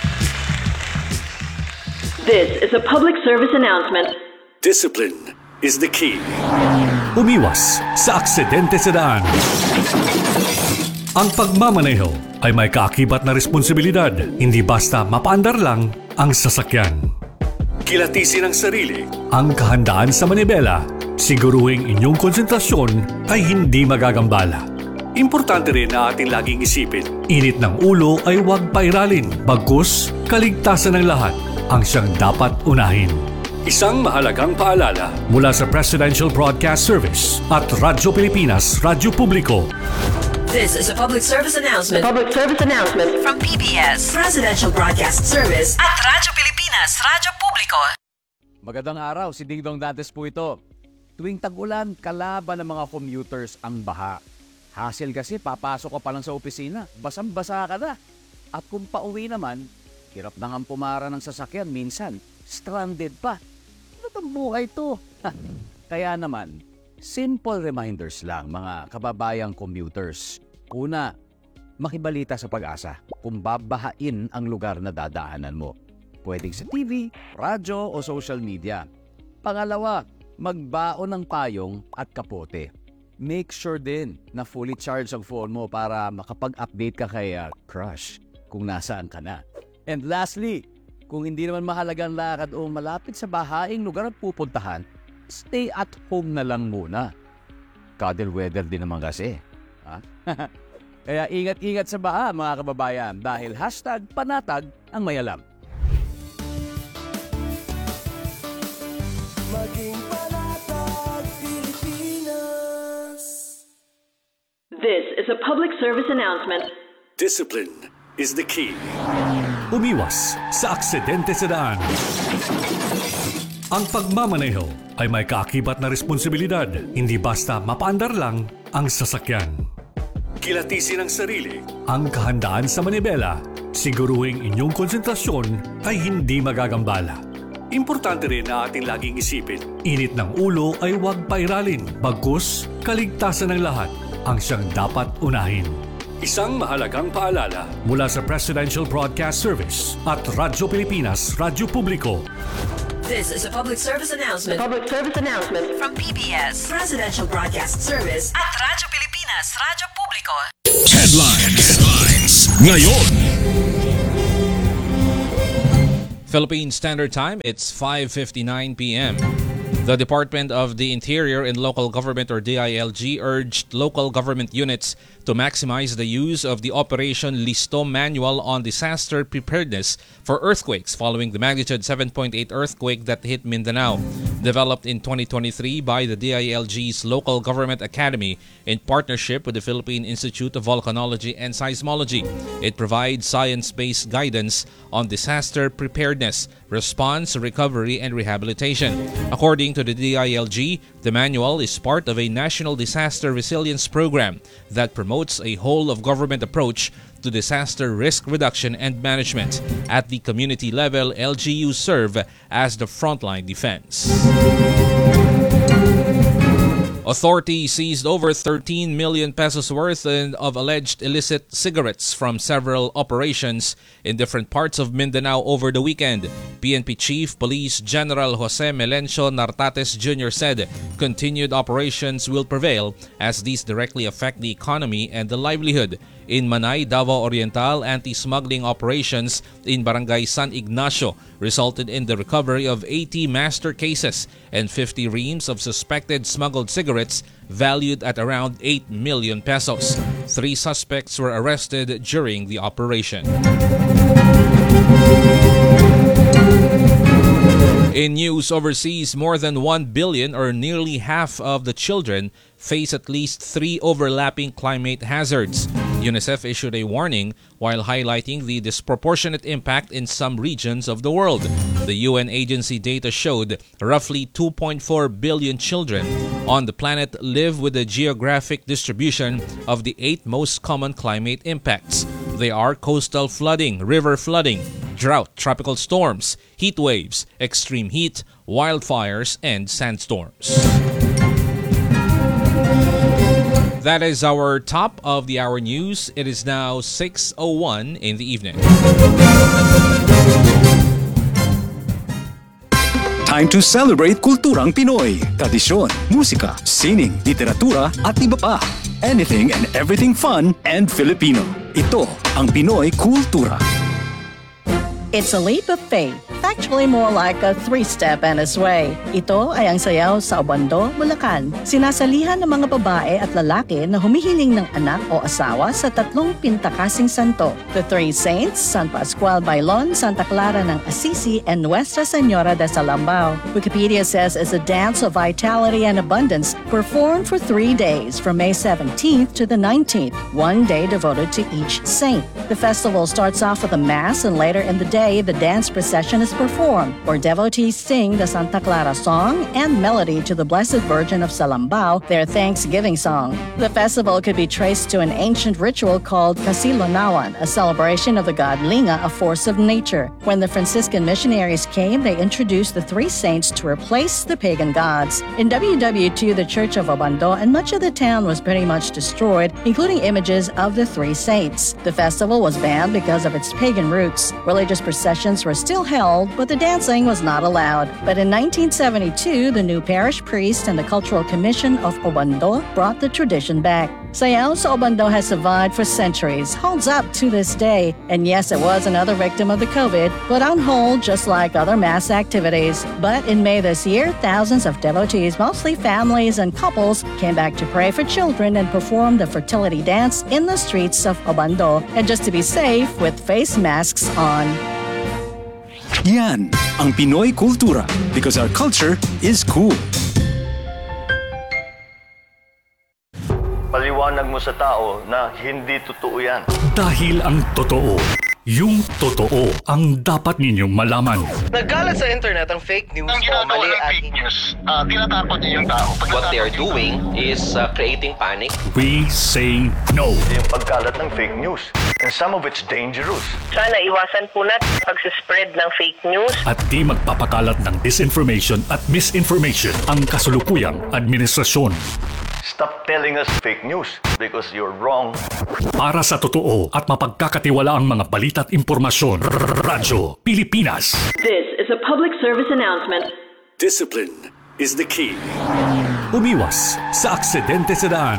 This is a public service announcement. Discipline is the key. Umiwas sa aksidente sa daan. Ang pagmamaneho ay may kaakibat na responsibilidad. Hindi basta mapaandar lang ang sasakyan. Kilatisin ang sarili. Ang kahandaan sa manibela. Siguruhing inyong konsentrasyon ay hindi magagambala. Importante rin na ating laging isipin, init ng ulo ay huwag pairalin. Bagkus, kaligtasan ng lahat ang siyang dapat unahin. Isang mahalagang paalala mula sa Presidential Broadcast Service at Radyo Pilipinas, Radyo Publiko. This is a public service announcement. Public service announcement from P B S, Presidential Broadcast Service at Radyo Pilipinas, Radyo Publiko. Magandang araw, si Ding Dong Dantes po ito. Tuwing tag-ulan, kalaban ng mga commuters ang baha. Hassle kasi, papasok ka pa lang sa opisina, basang-basa ka na. At kung pauwi naman, hirap na nga pumara ng sasakyan, minsan, stranded pa. Ano itong buhay to? Kaya naman, simple reminders lang mga kababayang commuters. Una, makibalita sa Pag-asa kung babahain ang lugar na dadaanan mo. Pwedeng sa T V, radyo o social media. Pangalawa, magbaon ng payong at kapote. Make sure din na fully charged ang phone mo para makapag-update ka kay uh, crush kung nasaan ka na. And lastly, kung hindi naman mahalagang lakad o malapit sa bahaing lugar at pupuntahan, stay at home na lang muna. Cuddle weather din naman kasi. Ha? Kaya ingat-ingat sa baha mga kababayan dahil hashtag panatag ang mayalam. Maging panatag Pilipinas. This is a public service announcement. Discipline is the key. Umiwas sa aksidente sa daan. Ang pagmamaneho ay may kaakibat na responsibilidad. Hindi basta mapaandar lang ang sasakyan. Kilatisin ang sarili. Ang kahandaan sa manibela. Siguruhing inyong konsentrasyon ay hindi magagambala. Importante rin na ating laging isipin, init ng ulo ay huwag pairalin, bagkus kaligtasan ng lahat ang siyang dapat unahin. Isang mahalagang paalala mula sa Presidential Broadcast Service at Radyo Pilipinas, Radyo Publiko. This is a public service announcement. Public service announcement from P B S Presidential Broadcast Service at Radyo Pilipinas, Radyo Publiko. Headlines. Headlines. Ngayon. Philippine Standard Time, it's five fifty-nine p.m. The Department of the Interior and Local Government, or D I L G, urged local government units to maximize the use of the Operation Listo Manual on disaster preparedness for earthquakes following the magnitude seven point eight earthquake that hit Mindanao. Developed in twenty twenty-three by the D I L G's Local Government Academy in partnership with the Philippine Institute of Volcanology and Seismology, it provides science-based guidance on disaster preparedness, response, recovery, and rehabilitation. According to the D I L G, the manual is part of a national disaster resilience program that promotes a whole-of-government approach to disaster risk reduction and management. At the community level, L G Us serve as the frontline defense. Authorities seized over thirteen million pesos worth of alleged illicit cigarettes from several operations in different parts of Mindanao over the weekend. P N P Chief Police General Jose Melencio Nartates Junior said continued operations will prevail as these directly affect the economy and the livelihood. In Manay, Davao Oriental, anti-smuggling operations in Barangay San Ignacio resulted in the recovery of eighty master cases and fifty reams of suspected smuggled cigarettes valued at around eight million pesos. Three suspects were arrested during the operation. In news overseas, more than one billion or nearly half of the children face at least three overlapping climate hazards. UNICEF issued a warning while highlighting the disproportionate impact in some regions of the world. The U N agency data showed roughly two point four billion children on the planet live with a geographic distribution of the eight most common climate impacts. They are coastal flooding, river flooding, drought, tropical storms, heat waves, extreme heat, wildfires, and sandstorms. That is our top of the hour news. It is now six oh one in the evening. Time to celebrate kulturang Pinoy. Tradisyon, musika, sining, literatura at iba pa. Anything and everything fun and Filipino. Ito ang Pinoy Kultura. It's a leap of faith. Actually more like a three-step and a sway. Ito ay ang sayaw sa Obando, Bulacan. Sinasalihan ng mga babae at lalaki na humihiling ng anak o asawa sa tatlong pintakasing santo. The Three Saints, San Pascual Bailon, Santa Clara ng Assisi, and Nuestra Señora de Salambao. Wikipedia says it's a dance of vitality and abundance performed for three days from May seventeenth to the nineteenth, one day devoted to each saint. The festival starts off with a mass, and later in the day, the dance procession is performed, where devotees sing the Santa Clara song and melody to the Blessed Virgin of Salambao, their Thanksgiving song. The festival could be traced to an ancient ritual called Kasilonawan, a celebration of the god Linga, a force of nature. When the Franciscan missionaries came, they introduced the three saints to replace the pagan gods. In W W two, the Church of Obando and much of the town was pretty much destroyed, including images of the three saints. The festival was banned because of its pagan roots. Religious processions were still held, but the dancing was not allowed. But in nineteen seventy-two, the new parish priest and the Cultural Commission of Obando brought the tradition back. Sayaw sa Obando has survived for centuries, holds up to this day. And yes, it was another victim of the COVID, put on hold just like other mass activities. But in May this year, thousands of devotees, mostly families and couples, came back to pray for children and perform the fertility dance in the streets of Obando. And just to be safe, with face masks on. Yan ang Pinoy Kultura, because our culture is cool. Paliwanag mo sa tao na hindi totoo yan. Dahil ang totoo Yung totoo ang dapat ninyong malaman. Nagkalat sa internet ang fake news Ang o ginagawa mali ng at fake news, uh, tinatakot niyo yung tao. Pag What they are natakot yung doing is uh, creating panic. We say no. Yung pagkalat ng fake news. And some of it's dangerous. Sana iwasan po natin pagsispread ng fake news. At di magpapakalat ng disinformation at misinformation ang kasulukuyang administrasyon. Stop telling us fake news because you're wrong. Para sa totoo at mapagkakatiwalaang mga balita at impormasyon, Radyo Pilipinas. This is a public service announcement. Discipline is the key. Umiwas sa aksidente sa daan.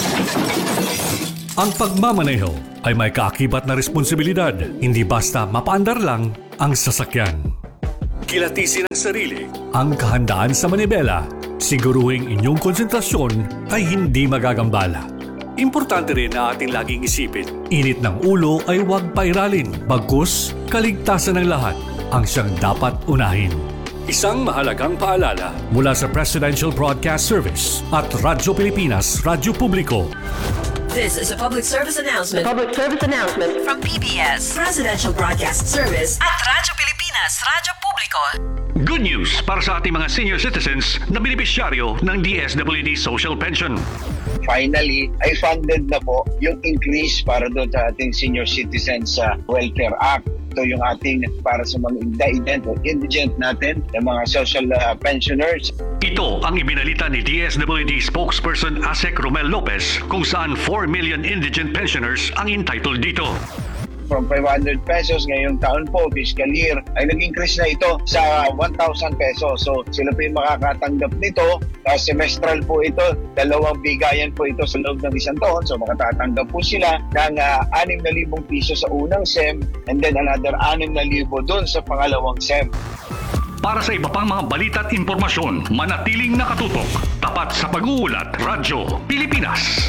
Ang pagmamaneho ay may kaakibat na responsibilidad, hindi basta mapaandar lang ang sasakyan. Kilatisin ang sarili, ang kahandaan sa manibela, siguruhing inyong konsentrasyon ay hindi magagambala. Importante rin na ating laging isipin, init ng ulo ay huwag pairalin, bagkus kaligtasan ng lahat ang siyang dapat unahin. Isang mahalagang paalala mula sa Presidential Broadcast Service at Radyo Pilipinas, Radyo Publiko. This is a public service announcement. Public service announcement From P B S Presidential Broadcast Service at Radyo Pilipinas, Radyo Publiko. Good news para sa ating mga senior citizens na benepisyaryo ng D S W D Social Pension. Finally, ay funded na po yung increase para doon sa ating Senior Citizens uh, Welfare Act. Ito yung ating para sa mga indigent o indigent natin, yung mga social uh, pensioners. Ito ang ibinalita ni D S W D spokesperson Asek Romel Lopez kung saan four million indigent pensioners ang entitled dito. From five hundred pesos ngayong taon po, fiscal year, ay nag-increase na ito sa one thousand pesos. So sila po yung makakatanggap nito. Uh, semestral po ito, dalawang bigayan po ito sa loob ng isang taon. So makatatanggap po sila ng uh, six thousand piso sa unang S E M and then another six thousand doon sa pangalawang S E M. Para sa iba pang mga balita at impormasyon, manatiling nakatutok. Tapat sa pag-uulat, Radyo Pilipinas.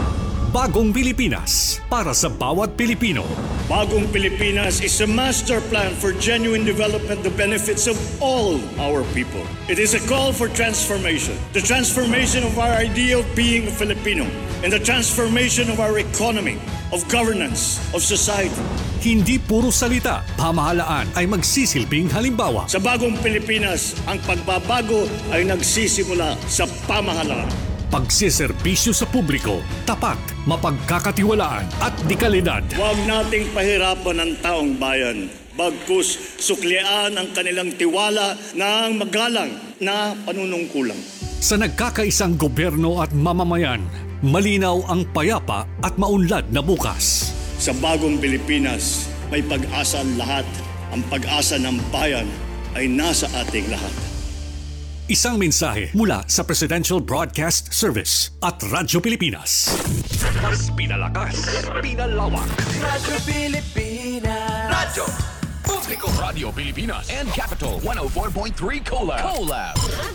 Bagong Pilipinas para sa bawat Pilipino. Bagong Pilipinas is a master plan for genuine development, the benefits of all our people. It is a call for transformation. The transformation of our idea of being a Filipino and the transformation of our economy, of governance, of society. Hindi puro salita, pamahalaan ay magsisilbing halimbawa. Sa Bagong Pilipinas, ang pagbabago ay nagsisimula sa pamahalaan. Pagsiservisyo sa publiko, tapat, mapagkakatiwalaan at dekalidad. Huwag nating pahirapan ang taong bayan. Bagkus suklian ang kanilang tiwala ng magalang na panunungkulang. Sa nagkakaisang gobyerno at mamamayan, malinaw ang payapa at maunlad na bukas. Sa Bagong Pilipinas, may pag-asa ang lahat. Ang pag-asa ng bayan ay nasa ating lahat. Isang mensahe mula sa Presidential Broadcast Service at Radyo Pilipinas. Mas pinalakas, pinalawak. Radyo Pilipinas. Radyo Publiko. Radio Pilipinas and Capital one oh four point three Collab. Collab.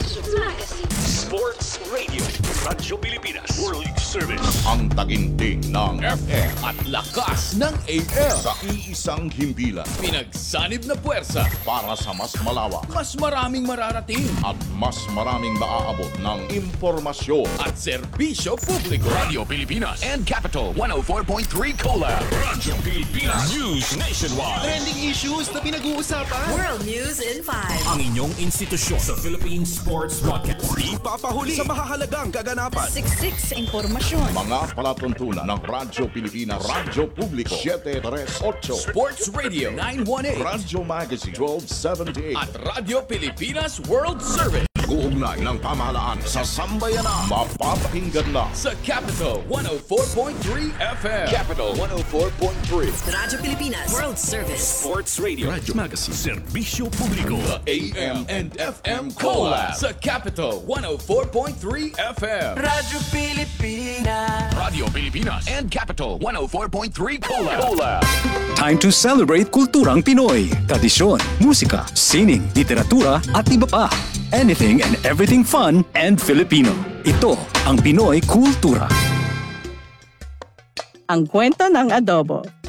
Sports Radio. Radyo Pilipinas. World Service. Ang taginting ng F M at lakas ng A M. Sa iisang himpilan. Pinagsanib na puwersa Para sa mas malawak mas maraming mararating at mas maraming maaabot ng impormasyon at serbisyo publiko. Radio Pilipinas and Capital one oh four point three Collab. Radyo Pilipinas News Nationwide. Trending issues na pinag-uusapan. World News in five. Ang inyong institusyon sa Philippine Sports Broadcast. Di papahuli sa mahahalagang kaganapan. Siksik sa impormasyon. mga palatuntunan ng Radyo Pilipinas, Radyo Publiko seven three eight, Sports Radio nine one eight, Radyo Magazine twelve seventy-eight at Radyo Pilipinas World Service. Uugnay ng pamahalaan sa sambayanan. Mapapakinggan na sa Capital one oh four point three F M. Capital one oh four point three. Radyo Pilipinas World Service. Sports Radio. Radyo Magazine. Serbisyo Publiko. The A M and F M Collab sa Capital one oh four point three F M. Radyo Pilipinas. Radio Pilipinas and Capital one oh four point three Collab. Collab. Time to celebrate kulturang Pinoy. Tradisyon, musika, sining, literatura at iba pa. Anything and everything fun and Filipino. Ito ang Pinoy Kultura. Ang kwento ng adobo.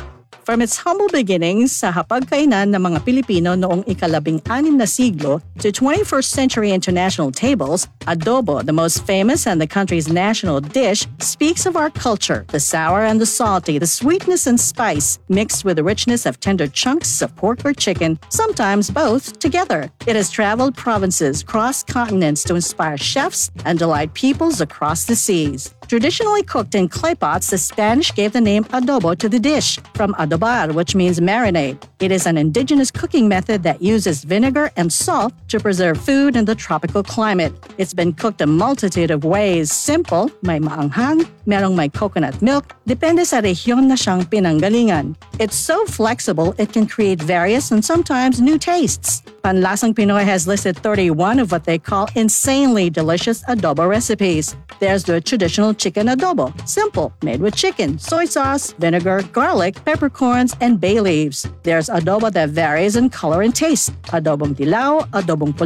From its humble beginnings sa hapagkainan ng mga Pilipino noong ikalabing-anim na siglo to twenty-first century international tables, adobo, the most famous and the country's national dish, speaks of our culture, the sour and the salty, the sweetness and spice, mixed with the richness of tender chunks of pork or chicken, sometimes both together. It has traveled provinces, crossed continents to inspire chefs and delight peoples across the seas. Traditionally cooked in clay pots, the Spanish gave the name adobo to the dish, from adobar, which means marinade. It is an indigenous cooking method that uses vinegar and salt to preserve food in the tropical climate. It's been cooked a multitude of ways. Simple, may maanghang, merong may coconut milk, depende sa rehiyon na siyang pinanggalingan. It's so flexible, it can create various and sometimes new tastes. Panlasang Pinoy has listed thirty-one of what they call insanely delicious adobo recipes. There's the traditional chicken adobo, simple, made with chicken, soy sauce, vinegar, garlic, peppercorns, and bay leaves. There's adobo that varies in color and taste. Adobong dilaw, adobong pula,